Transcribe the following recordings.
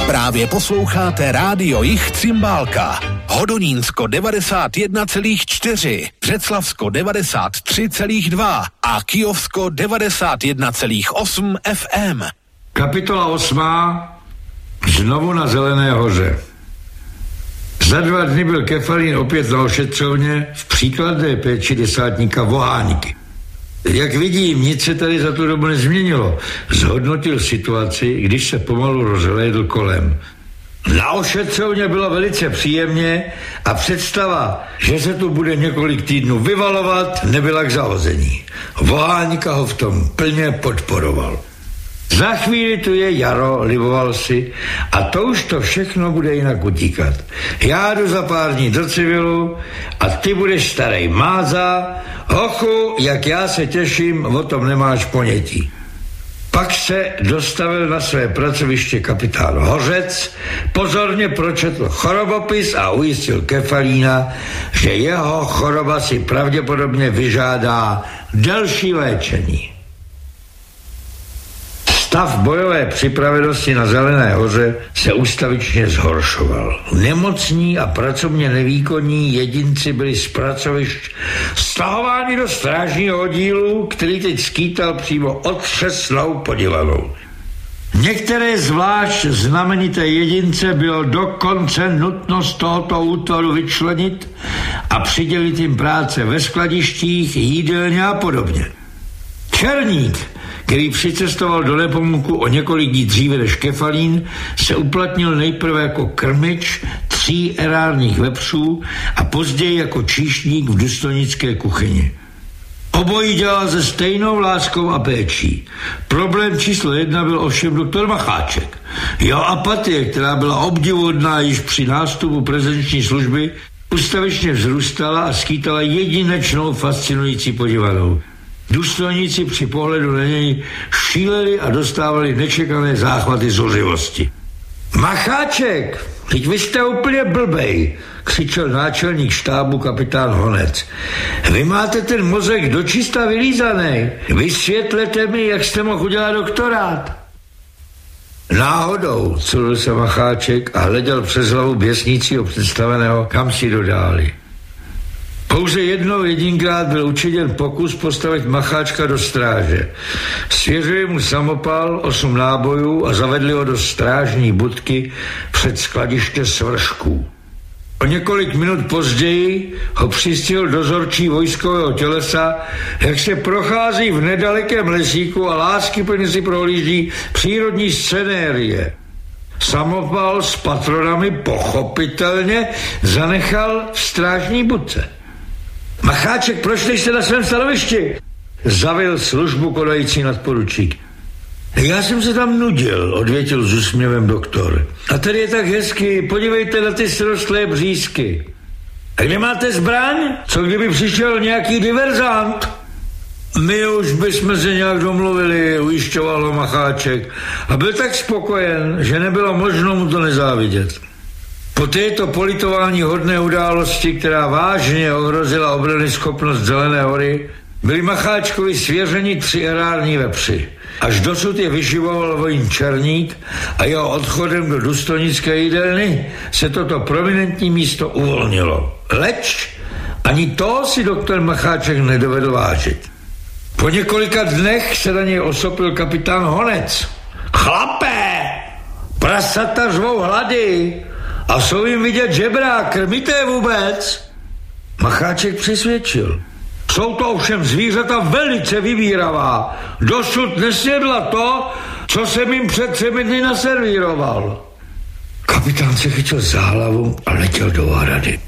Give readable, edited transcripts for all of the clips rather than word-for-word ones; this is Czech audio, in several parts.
Právě posloucháte Rádio Jich Cymbálka. Hodonínsko 91,4, Břeclavsko 93,2 a Kyjovsko 91,8 FM. Kapitola 8. Znovu na Zelené hoře. Za 2 dny byl Kefalín opět na ošetřovně v příkladné péči desátníka Voháňky. Jak vidím, nic se tady za tu dobu nezměnilo. Zhodnotil situaci, když se pomalu rozhlédl kolem. Na ošetřovně bylo velice příjemně a představa, že se tu bude několik týdnů vyvalovat, nebyla k zahození. Voháňka ho v tom plně podporoval. Za chvíli tu je jaro, liboval si, a to už to všechno bude jinak utíkat. Já jdu za pár dní do civilu a ty budeš starej máza. Hochu, jak já se těším, o tom nemáš ponětí. Pak se dostavil na své pracoviště kapitán Hořec, pozorně pročetl chorobopis a ujistil Kefalína, že jeho choroba si pravděpodobně vyžádá delší léčení. Stav bojové připravenosti na Zelené hoře se ustavičně zhoršoval. Nemocní a pracovně nevýkonní jedinci byli z pracovišť stahováni do strážního oddílu, který teď skýtal přímo otřesnou podivanou. Některé zvlášť znamenité jedince bylo dokonce nutno z tohoto útvaru vyčlenit a přidělit jim práce ve skladištích, jídelně a podobně. Černík, který přicestoval do Nepomůku o několik dní dříve než Kefalín, se uplatnil nejprve jako krmič 3 erárních vepřů a později jako číšník v důstojnické kuchyni. Obojí dělal se stejnou láskou a péčí. Problém číslo 1 byl ovšem doktor Macháček. Jeho apatie, která byla obdivuhodná již při nástupu prezenční služby, ustavičně vzrůstala a skýtala jedinečnou fascinující podivanou. Důstojníci při pohledu na něj šíleli a dostávali nečekané záchvaty zuřivosti. Macháček, teď vy jste úplně blbej, křičel náčelník štábu kapitán Honec. Vy máte ten mozek dočista vylízaný. Vysvětlete mi, jak jste mohl udělat doktorát. Náhodou, culil se Macháček a hleděl přes hlavu běsnícího představeného, kam si dodáli. Pouze jedinkrát byl učiněn pokus postavit Macháčka do stráže. Svěřili mu samopal, 8 nábojů a zavedli ho do strážní budky před skladiště svršků. O několik minut později ho přistihl dozorčí vojskového tělesa, jak se prochází v nedalekém lesíku a láskyplně si prohlíží přírodní scenérie. Samopal s patronami pochopitelně zanechal v strážní budce. Macháček, proč nejste na svém stanovišti? Zavil službu konající nadporučík. Já jsem se tam nudil, odvětil s úsměvem doktor. A tady je tak hezky, podívejte na ty srostlé břízky. A kde máte zbraň? Co kdyby přišel nějaký diverzant? My už bychom se nějak domluvili, ujišťoval ho Macháček. A byl tak spokojen, že nebylo možno mu to nezávidět. Po této politování hodné události, která vážně ohrozila obranyschopnost Zelené hory, byli Macháčkovi svěřeni 3 erární vepři. Až dosud je vyživoval vojín Černík a jeho odchodem do důstojnické jídelny se toto prominentní místo uvolnilo. Leč ani to si doktor Macháček nedovedl vážit. Po několika dnech se na něj osopil kapitán Honec. Chlape, prasata řvou hlady a jsou jim vidět žebra, krmíte je vůbec? Macháček přisvědčil. Jsou to ovšem zvířata velice vybíravá. Dosud nesjedla to, co jsem jim před 3 dny naservíroval. Kapitán se chytil za hlavu a letěl do ohrady.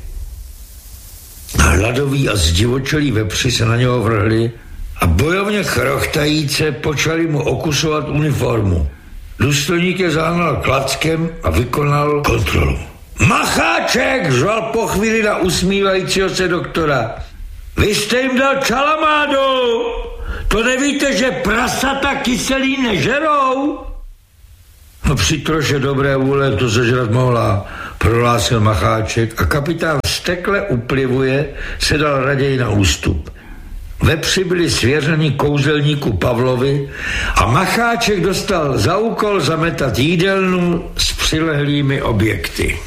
Hladoví a zdivočelí vepři se na něho vrhli a bojovně chrochtajíce počali mu okusovat uniformu. Důstojník je zahnal klackem a vykonal kontrolu. Macháček, žval po chvíli na usmívajícího se doktora. Vy jste jim dal čalamádu. To nevíte, že prasata kyselí nežerou? No při troše dobré vůle to sežrat mohla, prohlásil Macháček a kapitán vztekle uplivuje se dal raději na ústup. Vepři byli svěřeni kouzelníku Pavlovi a Macháček dostal za úkol zametat jídelnu s přilehlými objekty.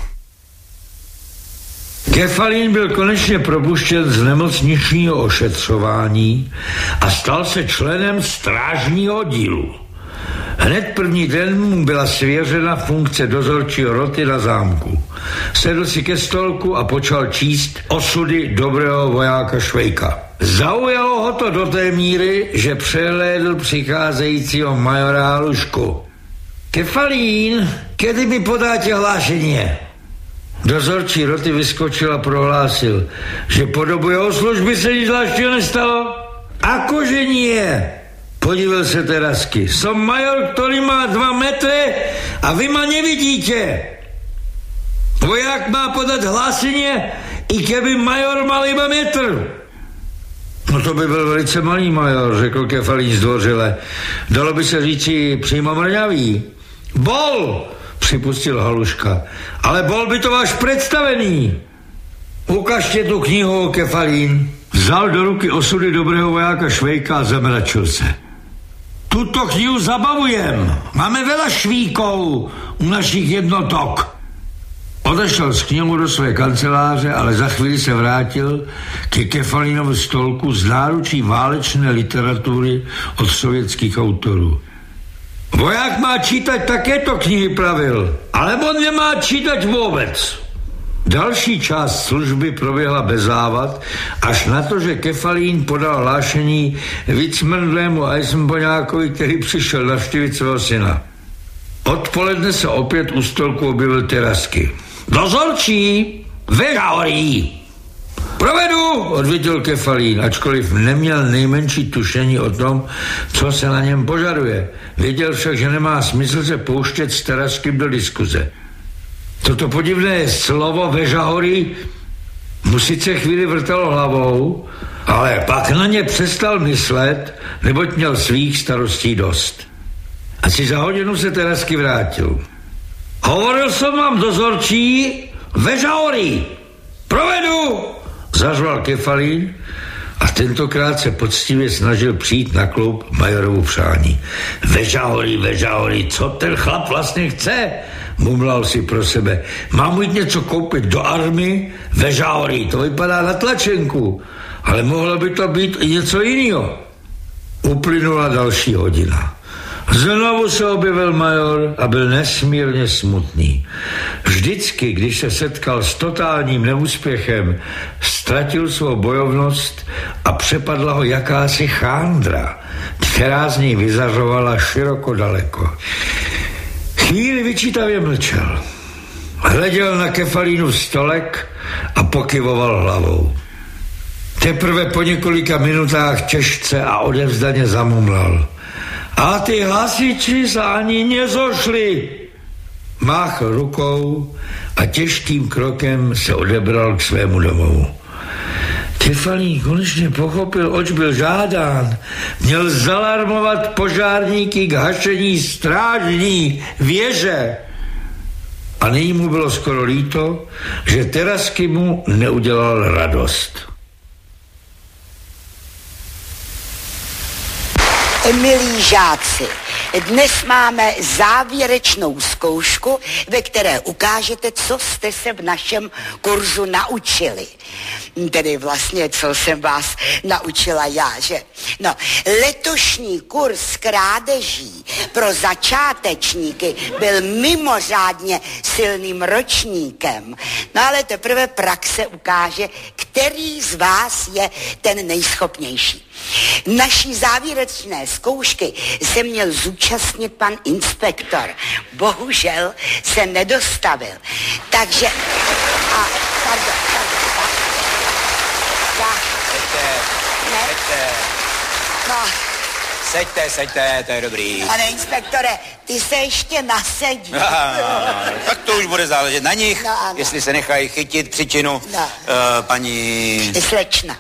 Kefalín byl konečně propuštěn z nemocničního ošetřování a stal se členem strážního oddílu. Hned první den mu byla svěřena funkce dozorčího roty na zámku. Sedl si ke stolku a počal číst osudy dobrého vojáka Švejka. Zaujalo ho to do té míry, že přehlédl přicházejícího majora Halušku. Kefalín, kedy mi podáte hlášení? Dozorčí roty vyskočil a prohlásil, že po dobu jeho služby se nic zvláštního nestalo. Akože nie? Podíval se Terasky. Som major, ktorý má 2 metry a vy ma nevidíte. Voják má podať hlásenie, i keby major mal iba metr. No to by byl velice malý major, řekl Kefalín zdvořile. Dalo by se říci přímo mrňavý. Bol, připustil Haluška. Ale bol by to váš představený. Ukažte tu knihu, Kefalín. Vzal do ruky osudy dobrého vojáka Švejka a zamračil se. Tuto knihu zabavujem. Máme veľa švíkov u našich jednotok. Odešel z knihu do své kanceláře, ale za chvíli se vrátil ke Kefalínovu stolku z náručí válečné literatury od sovětských autorů. Voják má čítať takéto knihy, pravil, alebo nemá čítať vůbec. Další část služby proběhla bez závad, až na to, že Kefalín podal hlášení vicmrndlému Eisenboňákovi, který přišel navštívit svého syna. Odpoledne se opět u stolku objevil Terasky. Dozorčí, veža horí. Provedu, odvětil Kefalín, ačkoliv neměl nejmenší tušení o tom, co se na něm požaduje. Věděl však, že nemá smysl se pouštět s Teraskym do diskuze. Toto podivné slovo veža hory mu sice chvíli vrtalo hlavou, ale pak na ně přestal myslet, neboť měl svých starostí dost. Asi za hodinu se Terasky vrátil. Hovoril jsem vám, dozorčí, veža hory. Provedu, zařval Kefalín a tentokrát se poctivě snažil přijít na kloub majorovu přání. Veža hory, co ten chlap vlastně chce? Mumlal si pro sebe. Mám jít něco koupit do army? Veža hory, to vypadá na tlačenku, ale mohlo by to být i něco jiného. Uplynula další hodina. Znovu se objevil major a byl nesmírně smutný. Vždycky, když se setkal s totálním neúspěchem, ztratil svou bojovnost a přepadla ho jakási chándra, která z něj vyzařovala široko daleko. Chvíli vyčítavě mlčel. Hleděl na Kefalínův stolek a pokyvoval hlavou. Teprve po několika minutách těžce a odevzdaně zamumlal. A ty hasiči se ani nezošli. Máchl rukou a těžkým krokem se odebral k svému domovu. Kefalín konečně pochopil, oč byl žádán. Měl zalarmovat požárníky k hašení strážní věže. A nyní mu bylo skoro líto, že Terasky mu neudělal radost. Milí žáci, dnes máme závěrečnou zkoušku, ve které ukážete, co jste se v našem kurzu naučili. Tedy vlastně, co jsem vás naučila já, že? No, letošní kurz krádeží pro začátečníky byl mimořádně silným ročníkem. No ale teprve praxe ukáže, který z vás je ten nejschopnější. Naší závěrečné zkoušky se měl zúčastnit pan inspektor. Bohužel se nedostavil. Takže... Pardon. Seďte, to je dobrý. Pane inspektore, ty se ještě nasedí. Tak to už bude záležet na nich, no, jestli se nechají chytit příčinu. No. Paní... Slečna.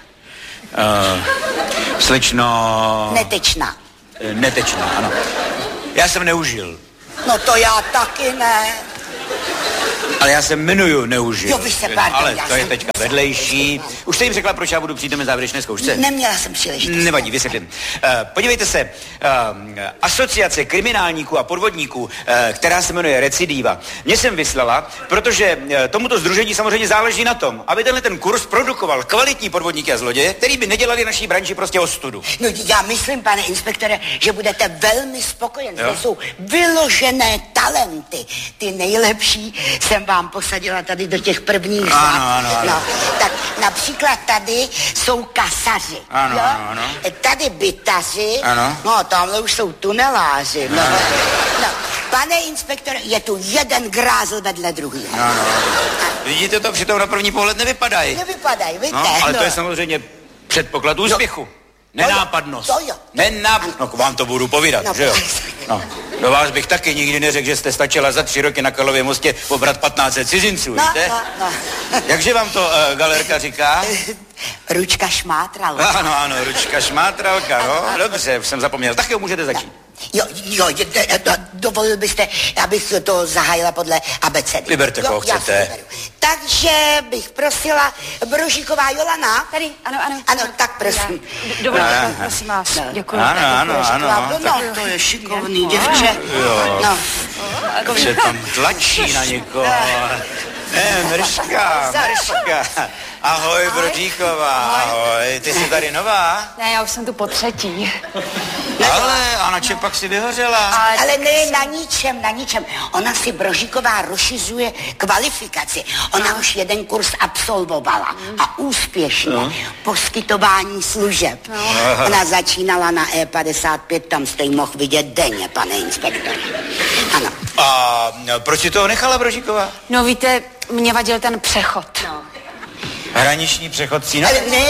Slečno... Netečná, ano. Já jsem neužil. No to já taky ne. Ale já se jmenuju Neužil. Jo, vy se, pardon, ale to je teďka vedlejší. Už jste jim řekla, proč já budu přítomen závěrečné zkoušce? Neměla jsem příležitost. Nevadí, vysvětlím. Podívejte se, asociace kriminálníků a podvodníků, která se jmenuje Recidiva, mě jsem vyslala, protože tomuto sdružení samozřejmě záleží na tom, aby tenhle ten kurz produkoval kvalitní podvodníky a zloděje, který by nedělali naší branži prostě ostudu. No já myslím, pane inspektore, že budete velmi spokojen. To jsou vyložené talenty. Ty nejlepší jsem vám posadila tady do těch prvních řad. Ano. No, tak například tady jsou kasaři. Ano, jo? ano. Tady bytaři. Ano. No, tamhle už jsou tuneláři. No. Pane inspektore, je tu jeden grázl vedle druhého. No. Vidíte to, přitom na první pohled nevypadají. Nevypadají, víte? No, ale to je samozřejmě předpoklad úspěchu. Nenápadnost. To jo. No, k vám to budu povídat, že jo? No, do vás bych taky nikdy neřekl, že jste stačila za 3 roky na Karlově mostě pobrat 1500 cizinců, víte? No. Jakže vám to galerka říká? Ručka šmátralka. Ano, ručka šmátralka, no. Dobře, už jsem zapomněl. Tak jo, můžete začít. Jo, dovolil byste, abych to zahájila podle abecedy. Vyberte, koho chcete. Takže bych prosila Brožíková Jolana. Tady, ano. Ano, tak prosím. Dovolíte, prosím vás. Děkuji. Ano. No, to je šikovný děvče. Jo. No. Se tam tlačí na někoho. Mrška. Ahoj, Brodíková, ahoj. Ty jsi tady nová? Ne, já už jsem tu po 3. Ale a na čem pak si vyhořela? Ale ne na ničem. Ona si Brožíková rozšiřuje kvalifikaci. Ona už jeden kurz absolvovala a úspěšně poskytování služeb. Ona začínala na E55, tam jste ji mohl vidět denně, pane inspektor. Ano. A proč si toho nechala, Brožíková? No víte, mě vadil ten přechod. No. Hraniční přechod cína?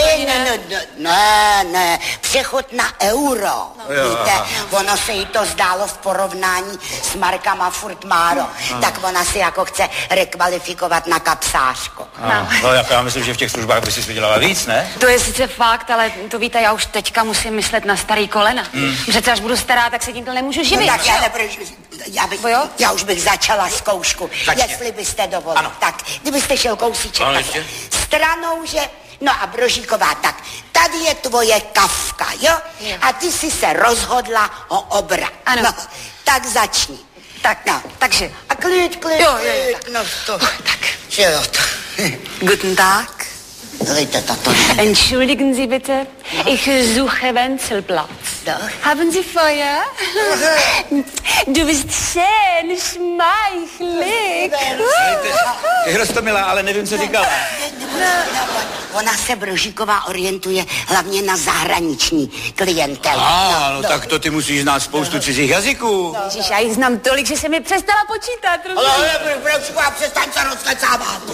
Ne, přechod na euro. Víte, ono se jí to zdálo v porovnání s markama furt málo. Tak ona si jako chce rekvalifikovat na kapsářku. No, já myslím, že v těch službách by si vydělala víc, ne? To je sice fakt, ale to víte, já už teďka musím myslet na starý kolena. Přece až budu stará, tak se tímto nemůžu živit. No, tak já už bych začala zkoušku, jestli byste dovolili. Ano. Tak, kdybyste šel kousíček stranou, že... No a Brožíková, tak tady je tvoje kafka, jo? A ty jsi se rozhodla o obrat. Ano. No, tak začni. Tak, no, takže. A klid. Jo. No to. Tak. Že jo to. Guten Tag. Dejte tato. Entschuldigen Sie bitte, ich suche Wenzelplatz. Doch. Haben Sie Feuer? Du bist schön, schmeichelig. Je Rostomilá, ale nevím, co říkala. Ona se Brožíková orientuje hlavně na zahraniční klientelu. No tak to ty musíš znát spoustu cizích jazyků. Ježiš, já jich znám tolik, že jsem je přestala počítat. Ale Brožíková, přestaň se rozkecávat.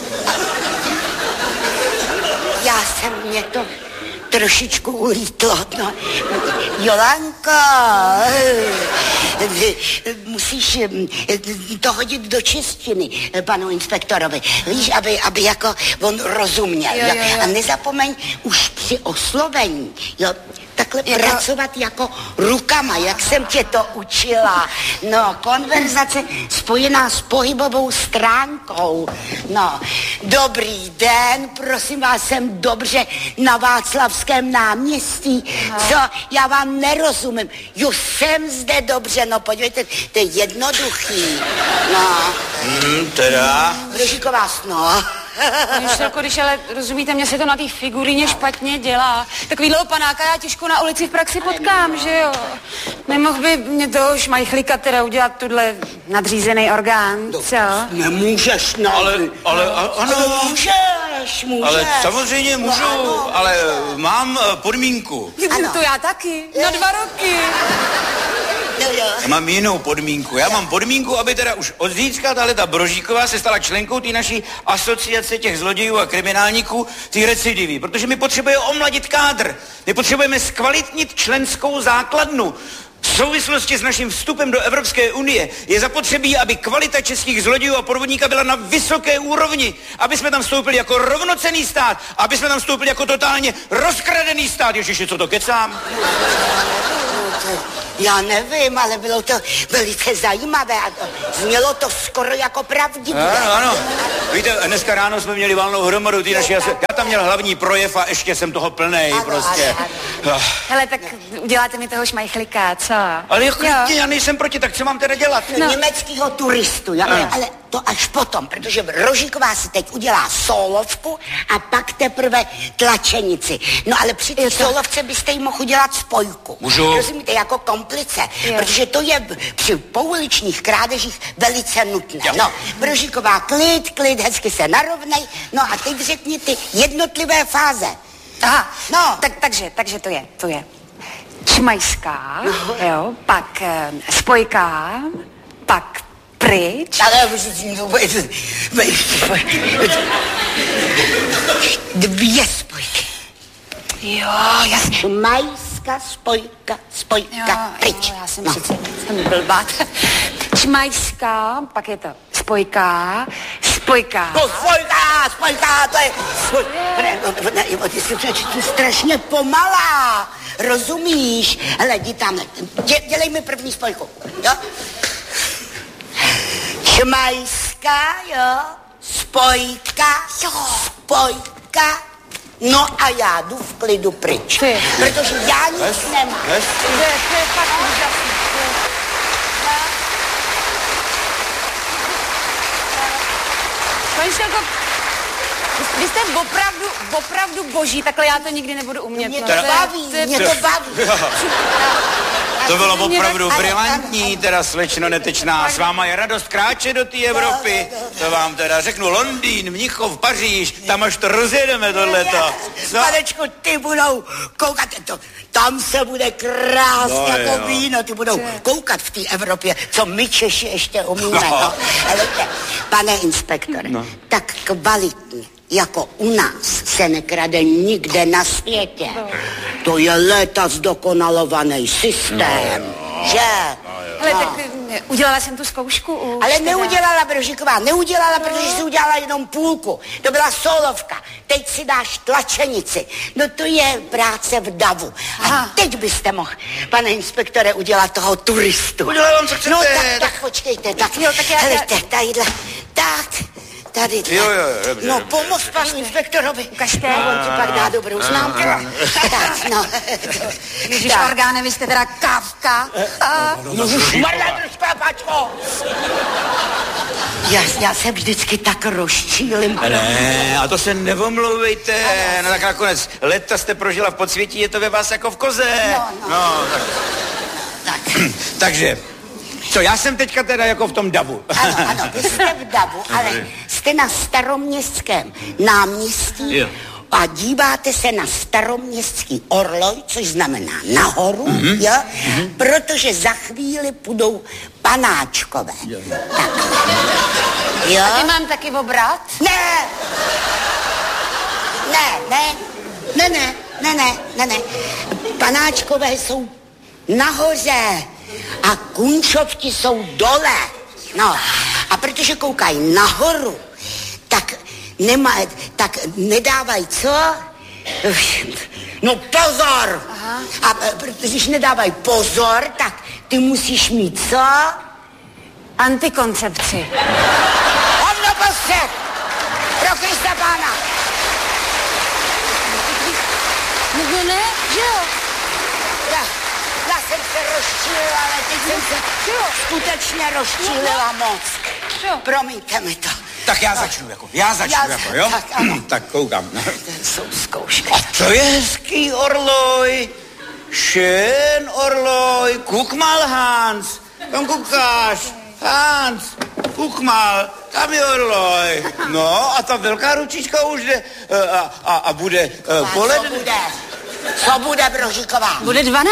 Mě to trošičku ulítlo. No. Jolanko, musíš to hodit do češtiny panu inspektorovi, víš, aby jako on rozuměl. Jo. A nezapomeň už při oslovení, jo, takhle pracovat jako rukama, jak jsem tě to učila. No, konverzace spojená s pohybovou stránkou. No, dobrý den, prosím vás, jsem dobře na Václavském náměstí. Co? Já vám nerozumím. Jo, jsem zde dobře, no podívejte, to je jednoduchý. No. Teda? Brožíková, no. Myšleko, když ale rozumíte, mě se to na té figuríně špatně dělá. Takovýhle panáka já těžko na ulici v praxi potkám, že jo? Nemohl by mě toho šmajchlika teda udělat tuhle nadřízený orgán, co? Nemůžeš, no. Ale ano. Můžeš. Ale samozřejmě můžu, no, ale mám podmínku. Ano. To já taky, na 2 roky. Mám jinou podmínku. Já mám podmínku, aby teda už od zítřka ta Brožíková se stala členkou té naší asociace těch zlodějů a kriminálníků, ty recidivy, protože my potřebujeme omladit kádr. My potřebujeme zkvalitnit členskou základnu. V souvislosti s naším vstupem do Evropské unie je zapotřebí, aby kvalita českých zlodějů a podvodníka byla na vysoké úrovni, aby jsme tam vstoupili jako rovnocenný stát, aby jsme tam vstoupili jako totálně rozkradený stát. Ježiši, co to kecám? Já nevím, ale bylo to velice zajímavé a znělo to skoro jako pravdivé. Ano. Víte, dneska ráno jsme měli valnou hromadu, ty naši, já tam měl hlavní projev a ještě jsem toho plnej, prostě. Ano. Hele, tak uděláte mi toho šmajchlíka, co? Ale já nejsem proti, tak co mám teda dělat? Německýho turistu, ale to až potom, protože Rožíková si teď udělá sólovku a pak teprve tlačenici. No ale při té sólovce byste jí mohl udělat spojku. Můžu? Rozumíte, jako komplice, protože to je při pouličních krádežích velice nutné. No, Rožíková, klid, hezky se narovnej, no a teď řekni ty jednotlivé fáze. Aha, no. Takže to je čmajská, jo, pak spojka, pak pryč. Ale dvě spojky. Jo, jasně. Majská, spojka, pryč. Jo, já jsem přece blbá. Čmajská, pak je to spojka, spojka. To spojka, to je... Ty jsi strašně pomalá, rozumíš? Hele, jdi tamhle, dělej mi první spojku, jo? Čmajská, jo, spojka, no a já jdu v klidu pryč, protože já nic nemám. To je fakt úžasný. Paní Šelko, vy jste opravdu boží, takhle já to nikdy nebudu umět. Mě to baví. To bylo opravdu brilantní, teda slečno Netečná. S váma je radost kráčet do té Evropy. To vám teda řeknu, Londýn, Mnichov, Paříž, tam až to rozjedeme tohleto. Panečku, ty budou koukat, tam se bude krásně jako víno, ty budou koukat v té Evropě, co my Češi ještě umíme. No. Pane inspektore, tak kvalitní, jako u nás se nekrade nikde na světě. To je léta zdokonalovaný systém, že? Ale tak udělala jsem tu zkoušku. Ale neudělala Brožíková, protože si udělala jenom půlku. To byla solovka. Teď si dáš tlačenici. No to je práce v davu. A teď byste mohl, pane inspektore, udělat toho turistu. Udělám, co chcete. No tak počkejte, tak já... Helejte, tadyhle, tak... Tady. Jo, dobře. No, pomoz panu inspektorovi. Ukažte. On ti pak dá dobrou známku. Tak, no. Ježiš, orgány, vy jste teda kávka. Ježišmarja, držka, pačko. Já se vždycky tak rozčílim. Ne, a to se nevomlouvejte. No tak nakonec leta jste prožila v podsvětí, je to ve vás jako v koze. No, tak. Takže... Co, já jsem teďka teda jako v tom davu. Ano, vy jste v davu, ale jste na Staroměstském náměstí a díváte se na Staroměstský orloj, což znamená nahoru, jo? Protože za chvíli půjdou panáčkové. Takhle. Jo? A ty mám taky obrat? Ne. Panáčkové jsou nahoře. A kunčovti jsou dole. No, a protože koukají nahoru, tak nedávají co? No pozor. A když nedávají pozor, tak ty musíš mít co? Antikoncepci. Omnobostřed! Pro Krista Pána! No ne, že jo? Já jsem se rozčílila, ale teď jsem se skutečně rozčílila moc. Promiňte mi to. Tak já začnu, jo? Tak, ano. Tak koukám. To jsou zkoušky. To je hezký orloj. Schön orloj. Guck mal, Hans. Tam koukáš. Hans, guck mal. Tam je orloj. No a ta velká ručička už jde a bude poledne. Co bude, Brožíková? Bude 12.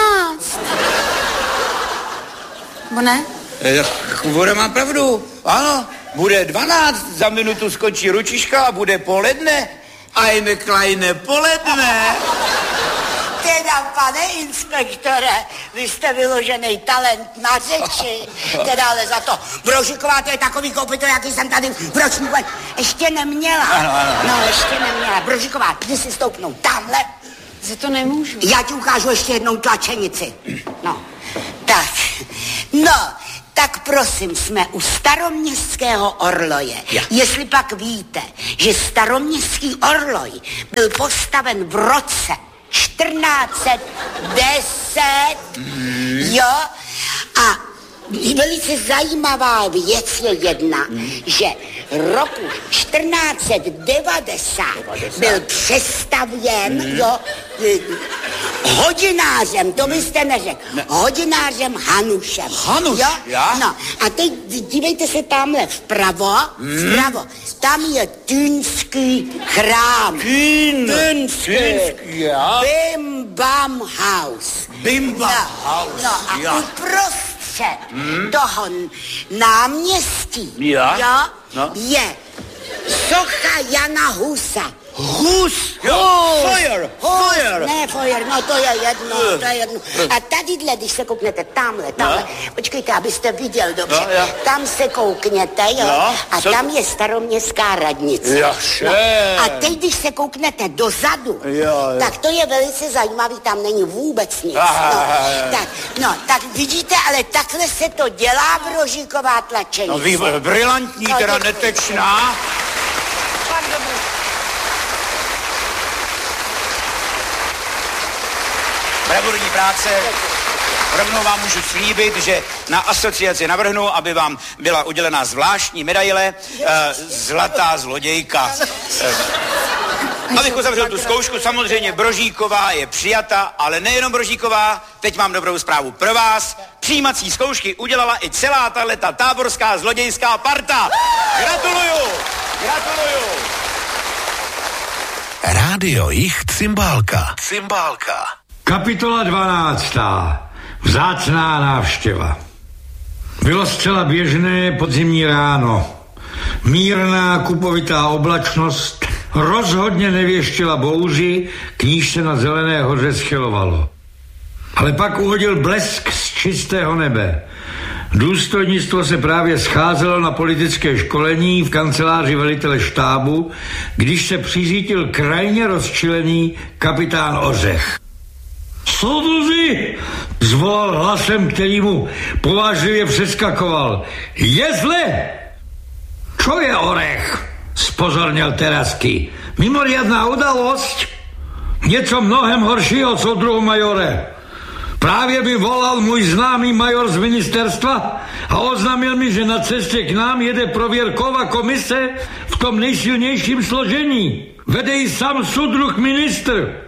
Bo ne? Voda má pravdu. Ano, bude 12, za minutu skončí ručička a bude poledne. Eine kleine poledne. Teda, pane inspektore, vy jste vyložený talent na řeči. Teda, ale za to. Brožíková, to je takový kopyto, jaký jsem tady v ročníku ještě neměla. Ano. No, ještě neměla. Brožíková, jdi si stoupnout tamhle. Že to nemůžu. Já ti ukážu ještě jednou tlačenici. No. Tak, no, tak prosím, jsme u Staroměstského orloje. Ja. Jestli pak víte, že Staroměstský orloj byl postaven v roce 1410, jo, a velice zajímavá věc je jedna, že roku 1490 byl přestavěn, jo, hodinářem, to byste neřekl, hodinářem Hanušem. Hanuš, jo? já? No, a teď dívejte se tamhle vpravo, tam je Týnský chrám. Týnský, já? Bim Bam House. Bim Bam House, no, a já. uprostřed toho náměstí, Já? jo, No. je socha Jana Husa. Hus! Feuer! Ne, Feuer, no to je jedno. A tadyhle, když se kouknete tamhle, počkejte, abyste viděl dobře, tam se koukněte, jo, a tam je Staroměstská radnice. A teď, když se kouknete dozadu, tak to je velice zajímavý, tam není vůbec nic. Tak vidíte, ale takhle se to dělá v Rožíková tlačenice. No, brilantní, teda netečná. Pak dobrý. Bravurní práce. Rovnou vám můžu slíbit, že na asociaci navrhnu, aby vám byla udělena zvláštní medaile Zlatá zlodějka. Abych uzavřel tu zkoušku, samozřejmě Brožíková je přijata, ale nejenom Brožíková, teď mám dobrou zprávu pro vás. Přijímací zkoušky udělala i celá tahleta táborská zlodějská parta. Gratuluju! Rádio Jich Cymbálka. Kapitola 12. Vzácná návštěva. Bylo zcela běžné podzimní ráno. Mírná kupovitá oblačnost rozhodně nevěštila bouři, k níž se na Zelené hoře schylovalo. Ale pak uhodil blesk z čistého nebe. Důstojnictvo se právě scházelo na politické školení v kanceláři velitele štábu, když se přiřítil krajně rozčilený kapitán Ořech. Soudruzi, zvolal hlasem, který mu povážlivě přeskakoval. Je zle! Čo je Orech? Spozorněl Terasky. Mimoriadná udalosť? Něco mnohem horšího, soudruhu majore. Právě mi volal můj známý major z ministerstva a oznámil mi, že na cestě k nám jede prověrková komise v tom nejsilnějším složení. Vede ji sám soudruh ministr.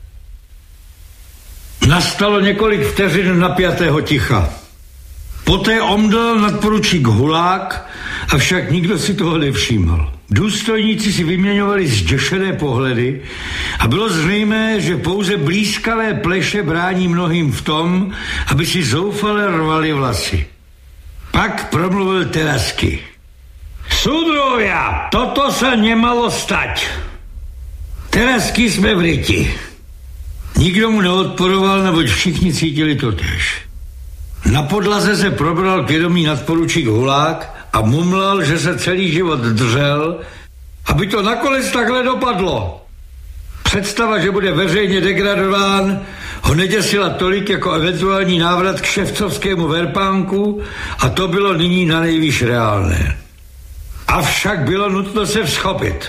Nastalo několik vteřin napjatého ticha. Poté omdlel nadporučík Hulák, avšak nikdo si toho nevšímal. Důstojníci si vyměňovali zděšené pohledy a bylo zřejmé, že pouze blízkavé pleše brání mnohým v tom, aby si zoufale rvali vlasy. Pak promluvil Terasky. Súdrovia, toto sa nemalo stať. Terasky jsme v ryti. Nikdo mu neodporoval, neboť všichni cítili totéž. Na podlaze se probral k vědomí nadporučík Hulák a mumlal, že se celý život držel, aby to nakonec takhle dopadlo. Představa, že bude veřejně degradován, ho neděsila tolik jako eventuální návrat k ševcovskému verpánku a to bylo nyní na nejvýš reálné. Avšak bylo nutno se vzchopit.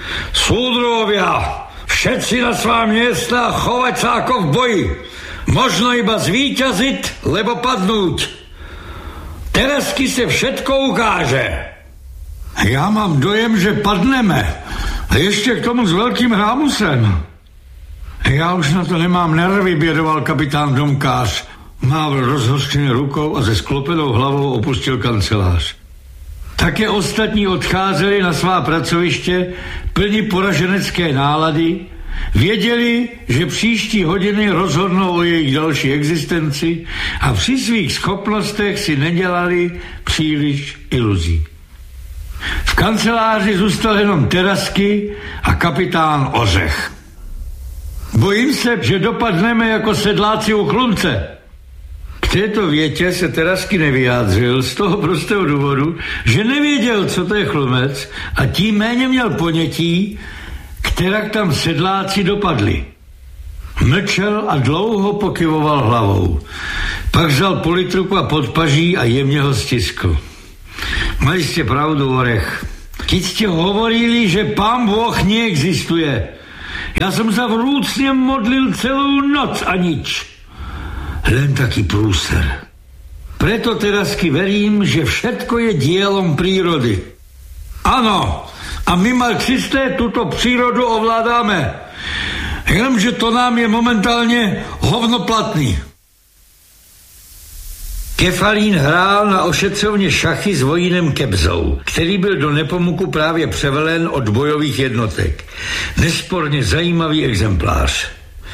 Súdrovia, všetci na svá miesta chovať sa ako v boji. Možno iba zvíťazit, lebo padnúť. Terasky se všetko ukáže. Já mám dojem, že padneme. A ještě k tomu s velkým hrámusem. Já už na to nemám nervy, bědoval kapitán Domkář. Mávl rozhořčeně rukou a se sklopenou hlavou opustil kancelář. Také ostatní odcházeli na svá pracoviště plní poraženecké nálady, věděli, že příští hodiny rozhodnou o jejich další existenci a při svých schopnostech si nedělali příliš iluzí. V kanceláři zůstal jenom Terasky a kapitán Ořech. Bojím se, že dopadneme jako sedláci u chlumce. K této větě se Terasky nevyjádřil z toho prostého důvodu, že nevěděl, co to je chlumec a tím méně měl ponětí, kterak tam sedláci dopadli. Mlčel a dlouho pokyvoval hlavou. Pak vzal politruku a podpaží a jemně ho stiskl. Mali ste pravdu, Orech. Keď ste hovorili, že Pán Boh neexistuje, ja som sa vrúcne modlil celú noc a nič. Len taký prúser. Preto terasky verím, že všetko je dielom prírody. Áno, a my marxisté túto prírodu ovládame. Jenomže to nám je momentálne hovnoplatný. Kefalín hrál na ošetřovně šachy s vojínem Kebzou, který byl do Nepomuku právě převelen od bojových jednotek. Nesporně zajímavý exemplář.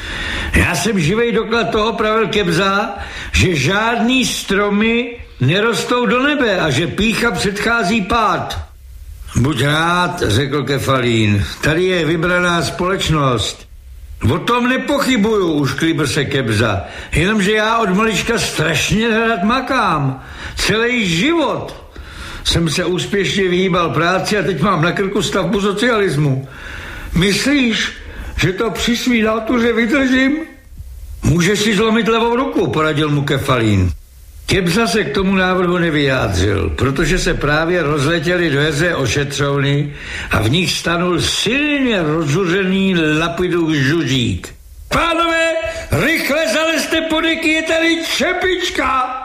Já jsem živej doklad toho, pravil Kebza, že žádný stromy nerostou do nebe a že pýcha předchází pád. Buď rád, řekl Kefalín, tady je vybraná společnost. O tom nepochybuju, ušklíbl se Kebza, jenomže já od malička strašně rád makám. Celý život jsem se úspěšně vyhýbal práci a teď mám na krku stavbu socialismu. Myslíš, že to při svý nátuře vydržím? Můžeš si zlomit levou ruku, poradil mu Kefalín. Kebza se k tomu návrhu nevyjádřil, protože se právě rozletěly dveře ošetřovny a v nich stanul silně rozuřený Lapidův žužík. Pánové, rychle zalezte po deky, je tady čepička!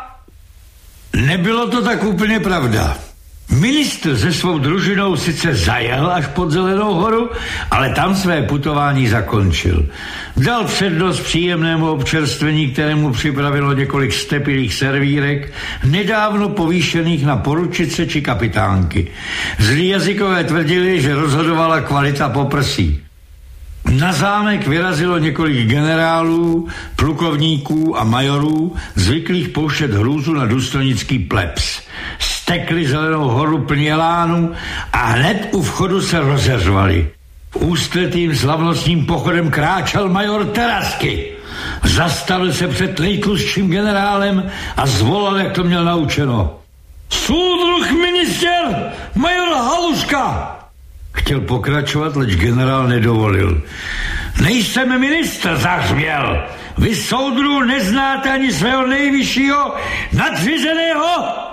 Nebylo to tak úplně pravda. Ministr se svou družinou sice zajel až pod Zelenou horu, ale tam své putování zakončil. Dal přednost příjemnému občerstvení, kterému připravilo několik stepilých servírek, nedávno povýšených na poručice či kapitánky. Zlí jazykové tvrdili, že rozhodovala kvalita poprsí. Na zámek vyrazilo několik generálů, plukovníků a majorů, zvyklých pouštět hrůzu na důstojnický plebs. Stekli Zelenou horu plní elánu a hned u vchodu se rozeřvali. Ústletým slavnostním pochodem kráčel major Terasky. Zastavil se před nejtlustším generálem a zvolal, jak to měl naučeno. Soudruh minister, major Haluška! Chtěl pokračovat, leč generál nedovolil. Nejsem ministr, zařvěl. Vy, soudru, neznáte ani svého nejvyššího nadřízeného?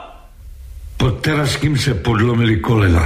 Pod Teraským se podlomili kolena.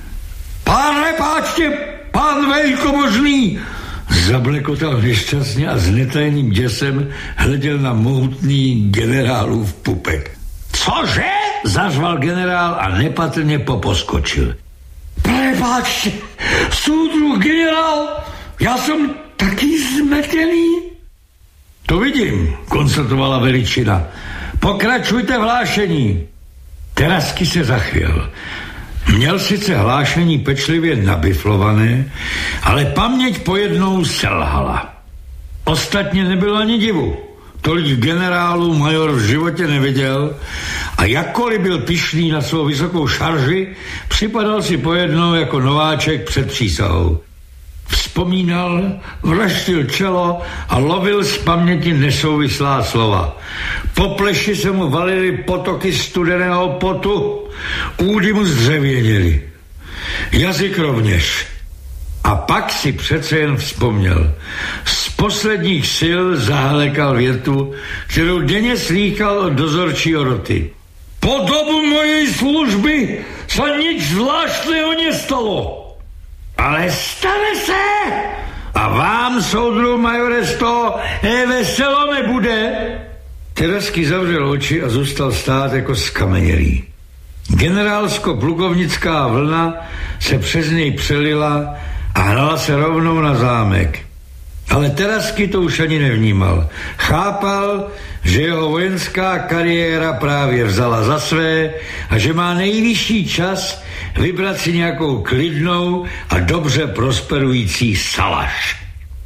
Pán páčte, pán velikomožný! Zablekotal nešťastně a s netajným děsem hleděl na mohutný generálův pupek. Cože? Zařval generál a nepatrně poposkočil. Prepáčte, soudruh generál, já jsem taky zmetený. To vidím, konstatovala veličina. Pokračujte v hlášení. Terasky se zachvěl. Měl sice hlášení pečlivě nabiflované, ale paměť pojednou selhala. Ostatně nebylo ani divu. Tolik generálů major v životě neviděl a jakkoliv byl pyšný na svou vysokou šarži, připadal si pojednou jako nováček před přísahou. Vzpomínal, vraštil čelo a lovil z paměti nesouvislá slova. Po pleši se mu valily potoky studeného potu, údy mu zdřevěněly. Jazyk rovněž. A pak si přece jen vzpomněl. Z posledních sil zahlekal větu, kterou denně slýchal od dozorčího roty. Po dobu mojej služby se nič zvláštného nestalo. Ale stane se! A vám, soudru majore, z toho veselo nebude. Terasky zavřel oči a zůstal stát jako skamenělý. Generálsko-plukovnická vlna se přes něj přelila a hnala se rovnou na zámek. Ale Terasky to už ani nevnímal. Chápal, že jeho vojenská kariéra právě vzala za své a že má nejvyšší čas vybrat si nějakou klidnou a dobře prosperující salaš.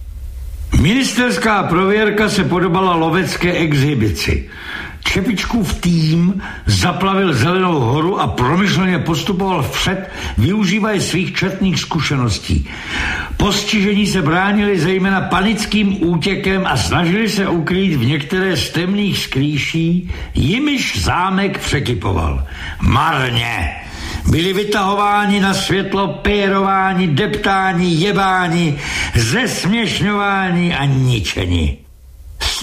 Ministerská prověrka se podobala lovecké exhibici. Čepičkův tým zaplavil Zelenou horu a promyšleně postupoval vpřed, využívají svých četných zkušeností. Postižení se bránili zejména panickým útěkem a snažili se ukrýt v některé z temných skrýší, jimiž zámek překypoval. Marně! Byli vytahováni na světlo, pérováni, deptáni, jebáni, zesměšňováni a ničeni.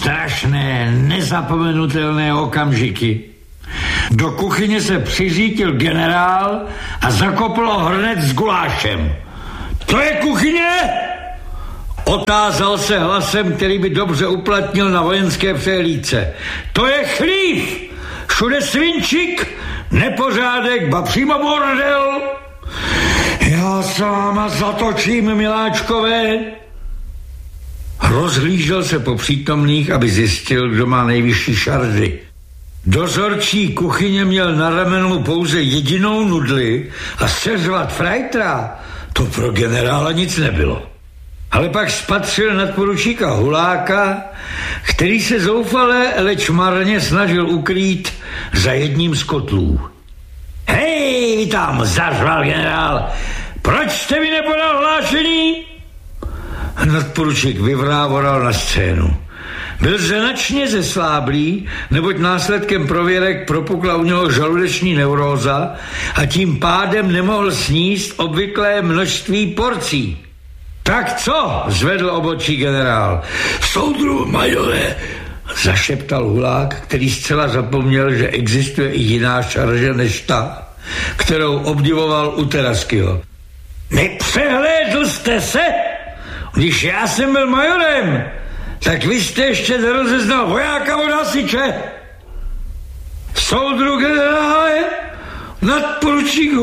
strašné, nezapomenutelné okamžiky. Do kuchyně se přiřítil generál a zakopl hrnec s gulášem. To je kuchyně? Otázal se hlasem, který by dobře uplatnil na vojenské přehlídce. To je chlív! Všude svinčik, nepořádek, ba přímo bordel. Já s váma zatočím, miláčkové. Rozhlížel se po přítomných, aby zjistil, kdo má nejvyšší šardy. Dozorčí kuchyně měl na ramenu pouze jedinou nudli a seřvat frajtra, to pro generála nic nebylo. Ale pak spatřil nadporučíka Huláka, který se zoufale, leč marně snažil ukrýt za jedním z kotlů. Hej, vy tam, zařval generál, proč jste mi nepodal hlášení? Nadporučík vyvrávoral na scénu. Byl značně zesláblý, neboť následkem prověrek propukla u něho žaludeční neuróza a tím pádem nemohl sníst obvyklé množství porcí. Tak co? Zvedl obočí generál. Soudru, majore, zašeptal Hulák, který zcela zapomněl, že existuje i jiná šarže než ta, kterou obdivoval u Teraskyho. Nepřehlédl jste se? Když já jsem byl majorem, tak vy jste ještě nerozeznal vojáka od hasiče. Soudru generále, nadporučík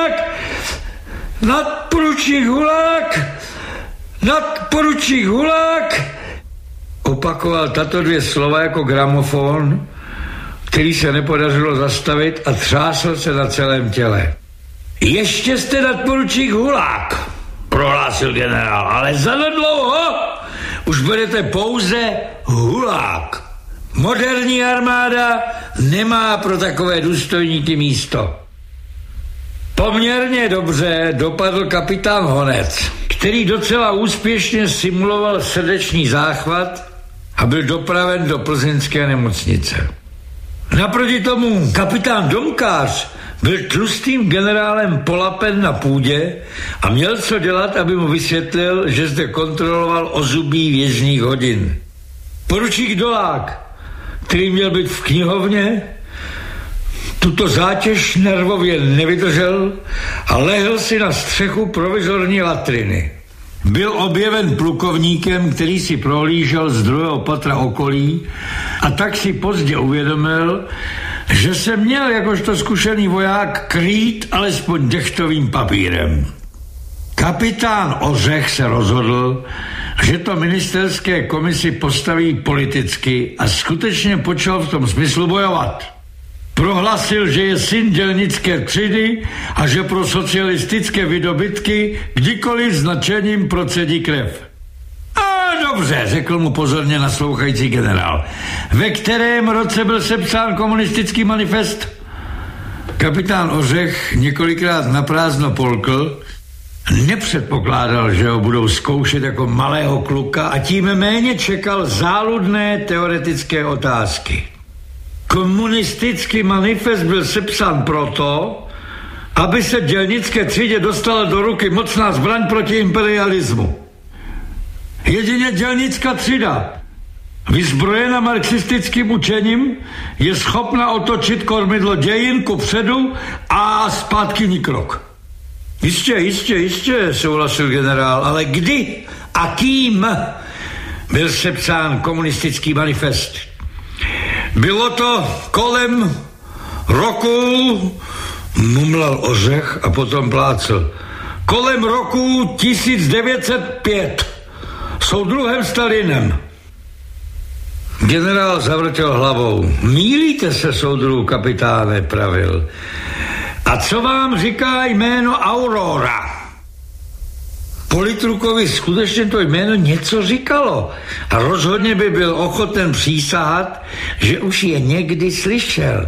Hulák, opakoval tato dvě slova jako gramofon, který se nepodařilo zastavit a třásl se na celém těle. Ještě jste nadporučík Hulák, prohlásil generál, ale zanedlouho už budete pouze Hulák. Moderní armáda nemá pro takové důstojníky místo. Poměrně dobře dopadl kapitán Honec, který docela úspěšně simuloval srdeční záchvat a byl dopraven do plzeňské nemocnice. Naproti tomu kapitán Domkář byl tlustým generálem polapen na půdě a měl co dělat, aby mu vysvětlil, že zde kontroloval ozubí věžních hodin. Poručík Dolák, který měl být v knihovně, tuto zátěž nervově nevydržel a lehl si na střechu provizorní latriny. Byl objeven plukovníkem, který si prohlížel z druhého patra okolí a tak si pozdě uvědomil, že se měl jakožto zkušený voják krýt alespoň dechtovým papírem. Kapitán Ořech se rozhodl, že to ministerské komisi postaví politicky a skutečně počal v tom smyslu bojovat. Prohlásil, že je syn dělnické třídy a že pro socialistické vydobytky kdykoliv značením procedí krev. Dobře, řekl mu pozorně naslouchající generál. Ve kterém roce byl sepsán komunistický manifest? Kapitán Ořech několikrát naprázdno polkl, nepředpokládal, že ho budou zkoušet jako malého kluka a tím méně čekal záludné teoretické otázky. Komunistický manifest byl sepsán proto, aby se dělnické třídě dostala do ruky mocná zbraň proti imperialismu. Jedině dělnická třída, vyzbrojena marxistickým učením, je schopna otočit kormidlo dějin kupředu a zpátky ni krok. Jistě, souhlasil generál, ale kdy a kým byl sepsán komunistický manifest? Bylo to kolem roku, mumlal Ořech a potom plácl, kolem roku 1905. Soudruhem Stalinem. Generál zavrtěl hlavou. Mýlíte se, soudruhu kapitáne, pravil. A co vám říká jméno Aurora? Politrukovi skutečně to jméno něco říkalo a rozhodně by byl ochoten přísahat, že už je někdy slyšel.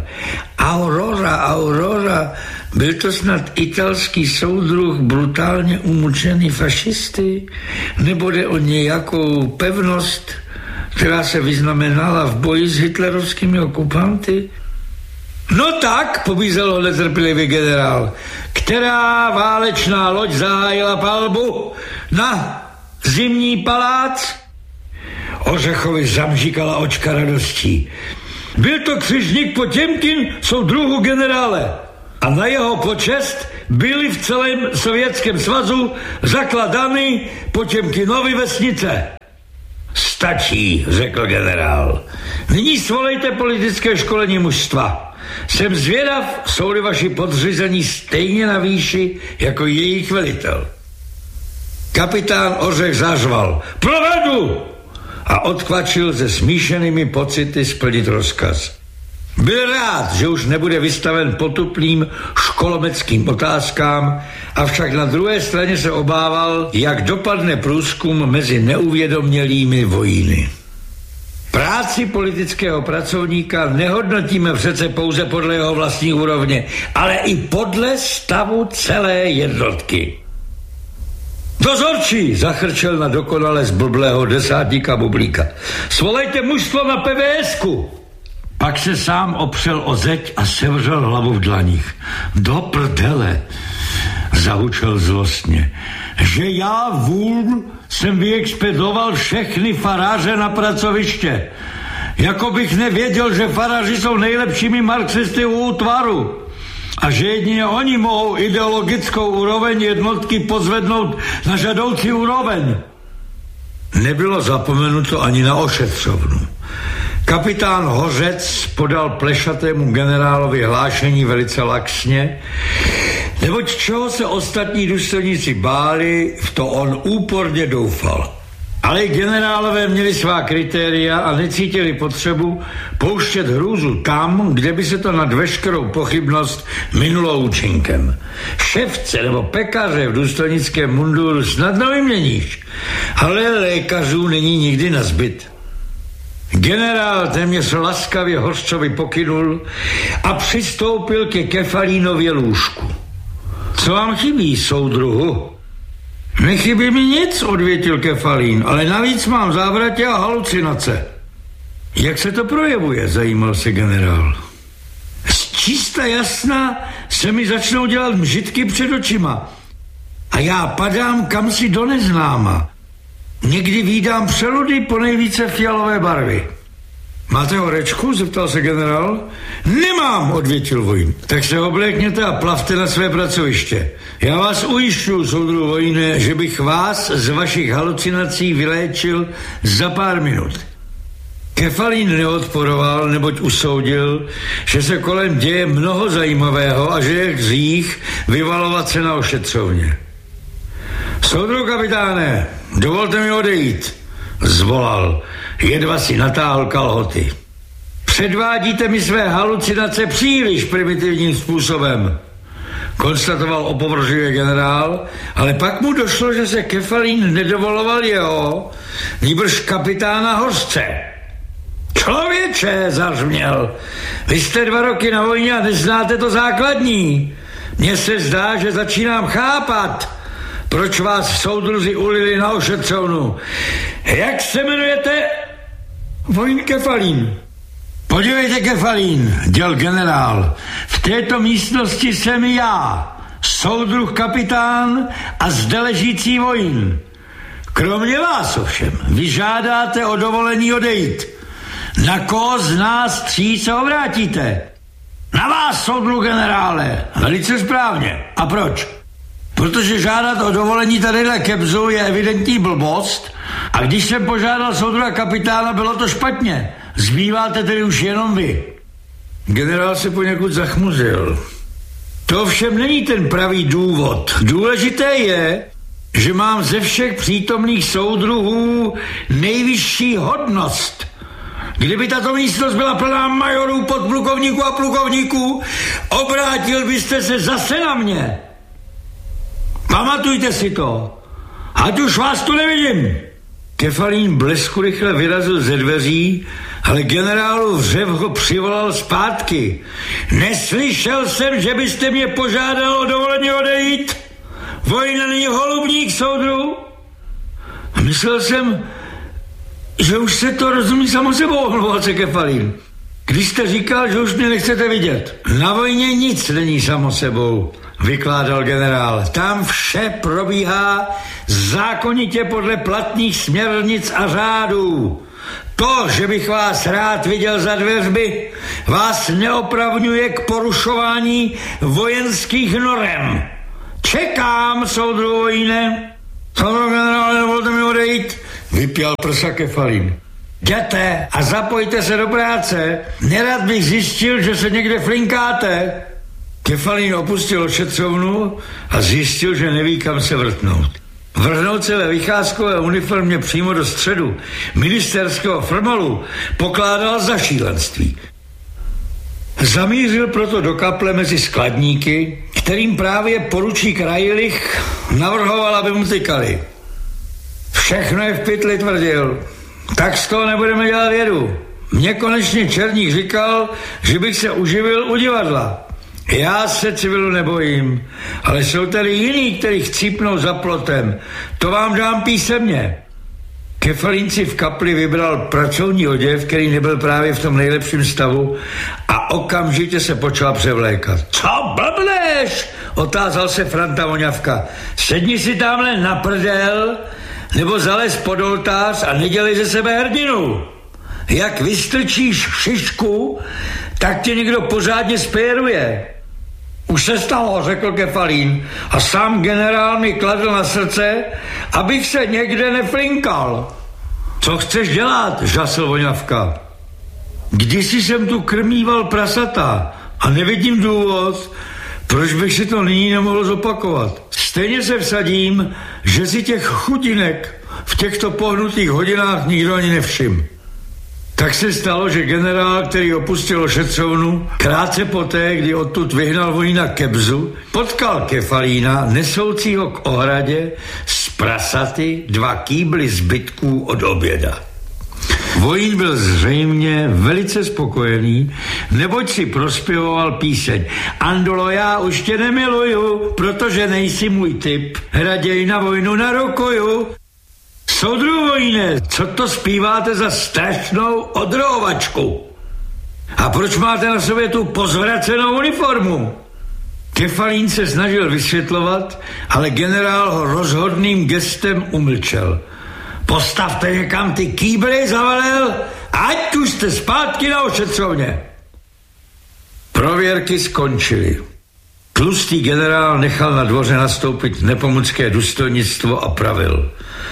Aurora, byl to snad italský soudruh brutálně umučený fašisty? Nebo jde o nějakou pevnost, která se vyznamenala v boji s hitlerovskými okupanty? No tak, pobízel ho netrpělivý generál, která válečná loď zahájila palbu na Zimní palác? Ořechovi zamžikala očka radostí. Byl to křižník Potěmkin, soudruhu generále. A na jeho počest byly v celém Sovětském svazu zakladány Potěmkinovy vesnice. Stačí, řekl generál. Nyní svolejte politické školení mužstva. Jsem zvědav, jsou-li vaši podřízení stejně na výši jako jejich velitel. Kapitán Ořech zařval. Provedu! A odkvačil se smíšenými pocity splnit rozkaz. Byl rád, že už nebude vystaven potuplým školomeckým otázkám, avšak na druhé straně se obával, jak dopadne průzkum mezi neuvědomělými vojíny. Práci politického pracovníka nehodnotíme přece pouze podle jeho vlastní úrovně, ale i podle stavu celé jednotky. Dozorčí, zachrčel na dokonale zblblého desátníka Bublíka. Svolejte mužstvo na PVS-ku. Pak se sám opřel o zeď a sevřel hlavu v dlaních. Do prdele, zahučel zlostně, že já vůl jsem vyexpedoval všechny faráře na pracoviště. Jako bych nevěděl, že faráři jsou nejlepšími marxisty u útvaru. A že jedině oni mohou ideologickou úroveň jednotky pozvednout na žadoucí úroveň. Nebylo zapomenuto ani na ošetřovnu. Kapitán Hořec podal plešatému generálovi hlášení velice laxně, neboť čeho se ostatní důstojníci báli, v to on úporně doufal. Ale generálové měli svá kritéria a necítili potřebu pouštět hrůzu tam, kde by se to nad veškerou pochybnost minulo účinkem. Ševce nebo pekaře v důstojnickém munduru snadno vyměníš, ale lékařů není nikdy nazbyt. Generál téměř laskavě Hořcovi pokynul a přistoupil ke Kefalínově lůžku. Co vám chybí, soudruhu? Nechybí mi nic, odvětil Kefalín, ale navíc mám závratě a halucinace. Jak se to projevuje, zajímal se generál. Z čista jasna se mi začnou dělat mžitky před očima a já padám kamsi do neznáma. Někdy vídám přeludy po nejvíce fialové barvy. Máte horečku? Zeptal se generál. Nemám, odvětil vojín. Tak se oblékněte a plavte na své pracoviště. Já vás ujišťuji, soudruhu vojine, že bych vás z vašich halucinací vyléčil za pár minut. Kefalín neodporoval, neboť usoudil, že se kolem děje mnoho zajímavého a že je hřích vyvalovat se na ošetřovně. Soudruhu kapitáne, dovolte mi odejít, zvolal, jedva si natáhl kalhoty. Předvádíte mi své halucinace příliš primitivním způsobem, konstatoval opovržlivě generál, ale pak mu došlo, že se Kefalín nedovoloval jeho, nýbrž kapitána Hořce. Člověče, zařměl, vy jste 2 roky na vojně a neznáte to základní. Mně se zdá, že začínám chápat, proč vás soudruzi ulili na ošetřovnu. Jak se jmenujete? Vojín Kefalín. Podívejte, Kefalín, děl generál, v této místnosti jsem já, soudruh kapitán a zde ležící vojín. Kromě vás ovšem, vy žádáte o dovolení odejít. Na koho z nás 3 se obrátíte? Na vás, soudruh generále. Velice správně. A proč? Protože žádat o dovolení tadyhle kebzu je evidentní blbost a když jsem požádal soudruha kapitána, bylo to špatně. Zbýváte tedy už jenom vy. Generál se poněkud zachmuzil. To ovšem není ten pravý důvod. Důležité je, že mám ze všech přítomných soudruhů nejvyšší hodnost. Kdyby tato místnost byla plná majorů, podplukovníků a plukovníků, obrátil byste se zase na mě. Pamatujte si to, ať už vás tu nevidím. Kefalín blesku rychle vyrazil ze dveří, ale generálův řev ho přivolal zpátky. Neslyšel jsem, že byste mě požádal o dovolení odejít. Vojna není holubník, soudru. A myslel jsem, že už se to rozumí samo sebou, omlouval se Kefalín. Když jste říkal, že už mě nechcete vidět. Na vojně nic není samo sebou, vykládal generál. Tam vše probíhá zákonitě podle platných směrnic a řádů. To, že bych vás rád viděl za dveřmi, vás neopravňuje k porušování vojenských norem. Čekám, soudru Vojíne. Soudru generále, nevolte mi odejít, vypěl prsa Kefalín. Jděte a zapojte se do práce. Nerad bych zjistil, že se někde flinkáte. Kefalín opustil ošetřovnu a zjistil, že neví, kam se vrtnout. Vrhnout se ve vycházkové uniformě přímo do středu ministerského formalu pokládal za šílenství. Zamířil proto do kaple mezi skladníky, kterým právě poručík Rajlich navrhoval, aby mu tykali. Všechno je v pytli, tvrdil. Tak z toho nebudeme dělat vědu. Mně konečně Černík říkal, že bych se uživil u divadla. Já se civilu nebojím, ale jsou tady jiní, kteří chcípnou za plotem. To vám dám písemně. Kefalín si v kapli vybral pracovní oděv, který nebyl právě v tom nejlepším stavu, a okamžitě se počal převlékat. Co blbneš? Otázal se Franta Voňavka. Sedni si tamhle na prdel, nebo zalez pod oltář a nedělej ze sebe hrdinu. Jak vystrčíš šišku, tak tě někdo pořádně spéruje. Už se stalo, řekl Kefalín, a sám generál mi kladl na srdce, abych se někde neflinkal. Co chceš dělat, žasl Voňavka. Kdysi jsem tu krmíval prasata a nevidím důvod, proč bych si to nyní nemohl zopakovat. Stejně se vsadím, že si těch chudinek v těchto pohnutých hodinách nikdo ani nevšim. Tak se stalo, že generál, který opustil ošetřovnu, krátce poté, kdy odtud vyhnal Vojína ke bzu, potkal Kefalína, nesoucího k ohradě s prasaty 2 kýbly zbytků od oběda. Vojín byl zřejmě velice spokojený, neboť si prospěvoval píseň. Andolo, já už tě nemiluju, protože nejsi můj typ. Raději na vojnu narokuju. Soudru Vojíne, co to zpíváte za strašnou odrohovačku? A proč máte na sobě tu pozvracenou uniformu? Kefalín se snažil vysvětlovat, ale generál ho rozhodným gestem umlčel. Postavte někam ty kýbly, zavelel, ať už jste zpátky na ošetřovně. Prověrky skončily. Tlustý generál nechal na dvoře nastoupit nepomucké důstojnictvo a pravil.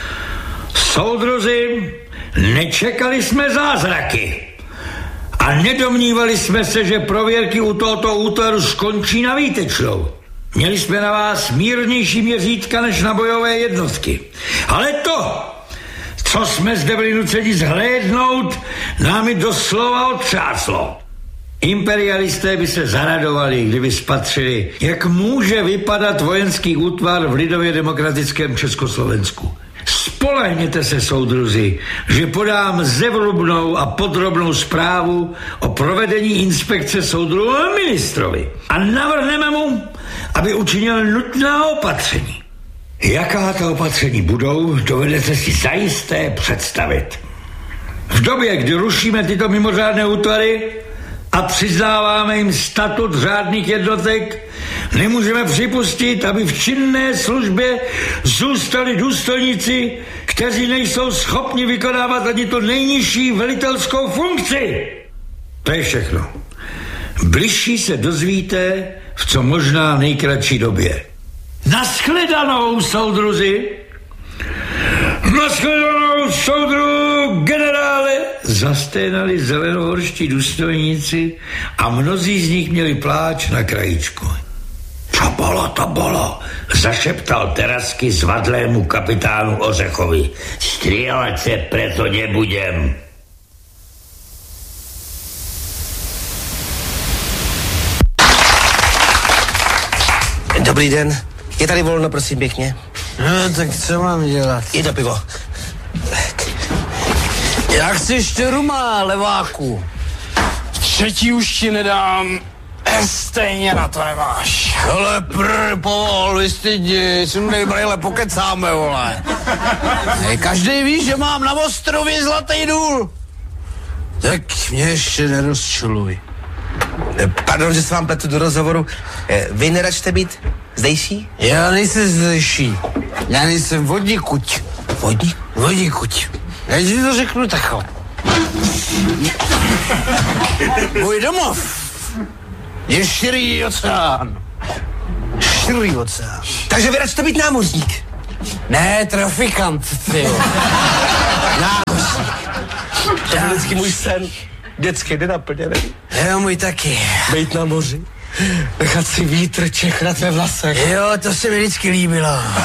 Soudruzi, nečekali jsme zázraky a nedomnívali jsme se, že prověrky u tohoto útvaru skončí na výtečnou. Měli jsme na vás mírnější měřítka než na bojové jednotky. Ale to, co jsme zde byli nuceni zhlédnout, námi doslova otřáslo. Imperialisté by se zaradovali, kdyby spatřili, jak může vypadat vojenský útvar v lidově demokratickém Československu. Spolehněte se, soudruzi, že podám zevrubnou a podrobnou zprávu o provedení inspekce soudru ministrovi a navrhneme mu, aby učinil nutná opatření. Jaká ta opatření budou, dovedete si zajisté představit. V době, kdy rušíme tyto mimořádné útvary a přiznáváme jim statut řádných jednotek, nemůžeme připustit, aby v činné službě zůstali důstojníci, kteří nejsou schopni vykonávat ani tu nejnižší velitelskou funkci. To je všechno. Bližší se dozvíte v co možná nejkratší době. Naschledanou, soudruzi! Naschledanou, soudru generále! Zasténali zelenohorští důstojníci a mnozí z nich měli pláč na krajíčku. To bolo, zašeptal Terasky zvadlému kapitánu Ořechovi. Strieľať se preto nebudem. Dobrý den, je tady volno, prosím, pěkně. No, tak co mám dělat? Je to pivo. Jak chceš ty rumá, leváku? Třetí už ti nedám. Stejně na to nemáš. Ale povol, vystydni, sundej brejle, pokecáme, vole. Každý ví, že mám na ostrově Zlatý důl. Tak mě ještě nerozčiluj. Pardon, že se vám pletu do rozhovoru. Vy neračte být zdejší? Já nejsem zdejší. Já nejsem vodníkuť. Vodník? Vodníkuť. Já ti to řeknu takhle. Můj domov je širý oceán. Širý oceán. Takže vy radši být námořník. Ne, trafikant, ty. Námořník. To je vždycky můj sen. Dětský nenaplněný. Jo, můj taky. Bejt na moři. Nechat si vítr čechrat ve vlasech. Jo, to se mi vždycky líbilo.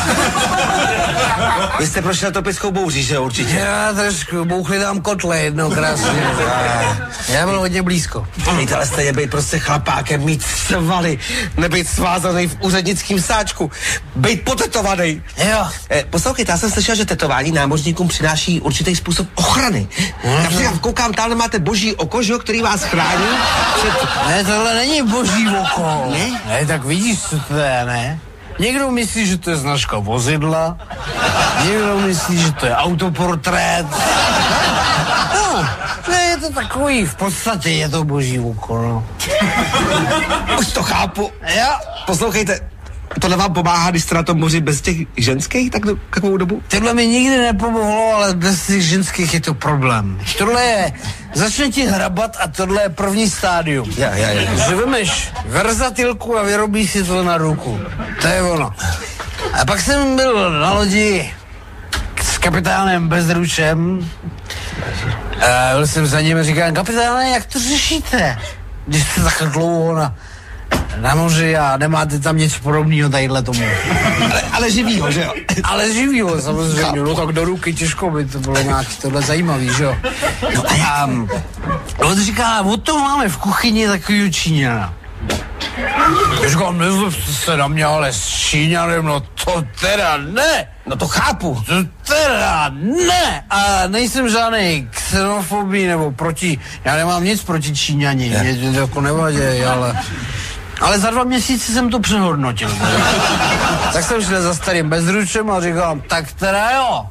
Vy jste prošel topickou bouří, že určitě? Já trošku, bouchli tam kotle jednou krásně. Já byl hodně blízko. Víte, ale stejně být prostě chlapákem, mít svaly, nebejt svázaný v úřednickém sáčku, být potetovaný. Jo. Poslouchejte, já jsem slyšel, že tetování námořníkům přináší určitý způsob ochrany. Například koukám, tam máte boží oko, že, který vás chrání před... Ne, tohle není boží oko. Ne? Ne, tak vidíš, co to je, ne? Někdo myslí, že to je značka vozidla, někdo myslí, že to je autoportrét. No, je to takový, v podstatě je to boží oko, no. Už to chápu. Jo. Poslouchejte, tohle vám pomáhá, když jste na tom moři bez těch ženských tak takovou dobu? Tohle mi nikdy nepomohlo, ale bez těch ženských je to problém. Tohle je, začne ti hrabat a tohle je první stádium. Já. Že vemeš verzatilku a vyrobíš si to na ruku. To je ono. A pak jsem byl na lodi s kapitánem Bezručem. A byl jsem za ním a říkám, kapitáne, jak to řešíte? Když jste takhle dlouho na moři a nemáte tam něco podobného tadyhle tomu. Ale živýho, že jo? Ale živýho, samozřejmě. No tak do ruky těžko by to bylo nějak tohle zajímavý, že jo? No a on říká, od toho máme v kuchyni takovýho Číňana. Já říkám, nezlobte se na mě, ale s Číňanem, no to teda ne. No to chápu. To teda ne. A nejsem žádnej xenofobí nebo proti, já nemám nic proti Číňani, mě to jako nevadí, ale za 2 měsíce jsem to přehodnotil. Tak jsem šel za starým Bezručem a říkám, tak teda jo,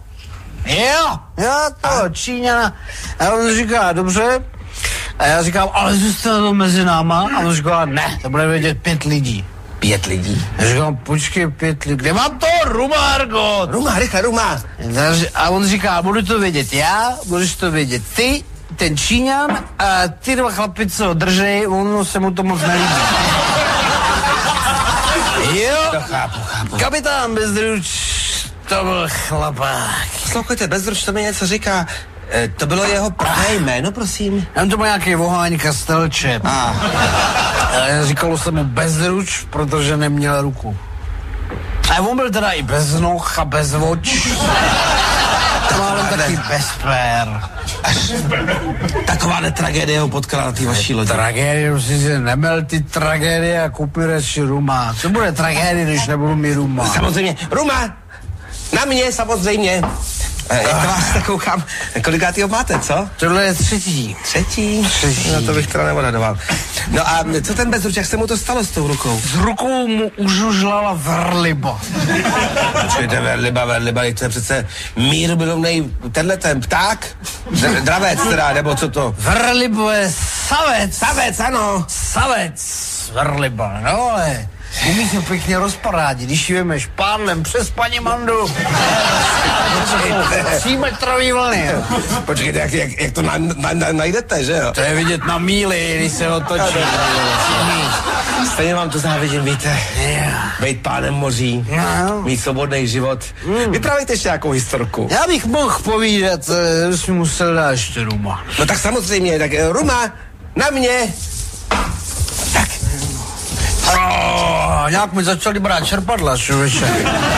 to Číňana. A on říká, dobře. A já říkám, ale zůstane to mezi náma. A on říká, ne, to bude vědět 5 lidí. 5 lidí? Já říkám, počkej, 5 lidí. Kde mám to? Ruma, Argo! Rychle, Ruma. A on říká, budu to vědět já, budeš to vědět ty, ten Číňan a ty 2 chlapi, co ho držej, ono se mu to moc nelíbí. Jo, to chápu. Kapitán Bezruč, to byl chlapák. Poslouchejte, Bezruč, to mi něco říká. To bylo jeho pravé jméno, prosím? Tam to byl nějaký Voháň Kastelče. Říkalo se mu Bezruč, protože neměl ruku. A on byl teda i bez noh a bez oč. Málem taky bez pér. Takováhle tragédie ho potkala na té vaší lodi. Tragédie, musím si nemel ty tragédie a koupí radši ruma. Co bude tragédie, když nebudu mít ruma? Samozřejmě. Ruma! Na mě, samozřejmě. Jak to vás tak koukám, kolikátýho máte, co? Tohle je 3. Třetí? No to bych teda neodhadoval. No a co ten Bezruč, jak se mu to stalo s tou rukou? S rukou mu užužlala verliba. Počkejte, verliba, to je přece mírumilovnej tenhle ten pták? Dravec teda, nebo co to? Verlibo je savec. Savec, ano. Savec, verliba, no ale... Umí se pěkně rozparádit, když ji vemeš pádlem přes paní Mandu. 3metrový vlny. Počkejte, jak to najdete, že jo? To je vidět na míli, když se otočí. Stejně vám to závidím, víte. Bejt pánem moří, mít svobodný život. Vyprávějte ještě nějakou historku. Já bych mohl povídat, že jsem musel dát ještě ruma. No tak samozřejmě, tak ruma, na mě. Tak. Nějak mi začali brát čerpadla, člověče.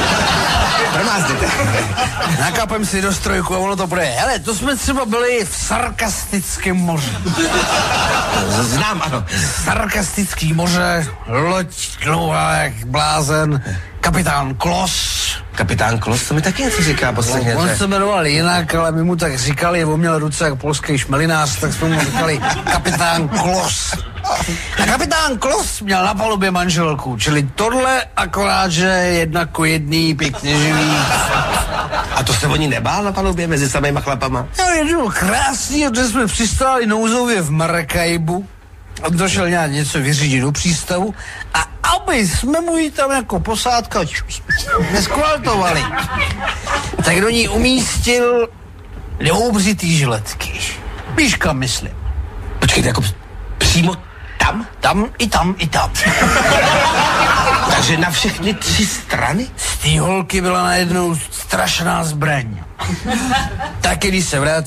Nakápem si do strojku a ono to bude. Hele, to jsme třeba byli v Sarkastickém moři. Znám, ano. Sarkastický moře, loď dlouhá jak blázen, kapitán Klos. Kapitán Klos, to mi taky něco říká posledně. On se jmenoval jinak, ale my mu tak říkali, on měl ruce jak polský šmelinář, tak jsme mu říkali kapitán Klos. A kapitán Klos měl na palubě manželku, čili tohle akorát, že 1:1, pěkně živý. A to se o ní nebál na palubě mezi samýma chlapama? No, je to krásný, že jsme přistáli nouzově v Maracaibu. On došel nějak něco vyřídit do přístavu a aby jsme mu ji tam jako posádka neskvaltovali, tak do ní umístil neobřitý žiletky. Víš, kam myslím? Počkejte, jako přímo tam? Tam i tam i tam. Takže na všechny 3 strany? Z té holky byla najednou strašná zbraň. Tak když se vrátí